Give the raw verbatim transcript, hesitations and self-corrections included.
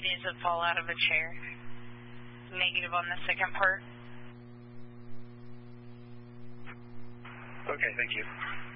It is a fall out of a chair. Negative on the second part. Okay, thank you.